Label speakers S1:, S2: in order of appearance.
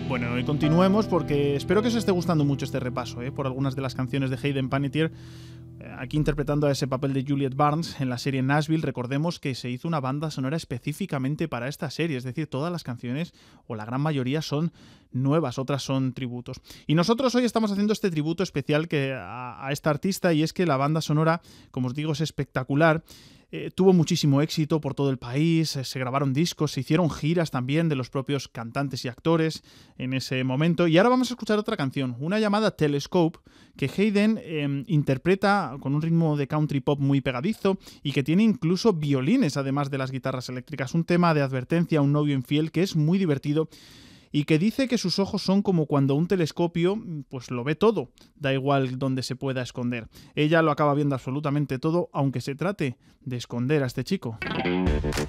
S1: Bueno, y continuemos porque espero que os esté gustando mucho este repaso, por algunas de las canciones de Hayden Panettiere, aquí interpretando a ese papel de Juliet Barnes en la serie Nashville. Recordemos que se hizo una banda sonora específicamente para esta serie, es decir, todas las canciones, o la gran mayoría, son nuevas, otras son tributos. Y nosotros hoy estamos haciendo este tributo especial a esta artista, y es que la banda sonora, como os digo, es espectacular. Tuvo muchísimo éxito por todo el país, se grabaron discos, se hicieron giras también de los propios cantantes y actores en ese momento. Y ahora vamos a escuchar otra canción, una llamada Telescope, que Hayden interpreta con un ritmo de country pop muy pegadizo y que tiene incluso violines además de las guitarras eléctricas. Un tema de advertencia a un novio infiel que es muy divertido y que dice que sus ojos son como cuando un telescopio pues lo ve todo, da igual dónde se pueda esconder. Ella lo acaba viendo absolutamente todo, aunque se trate de esconder a este chico.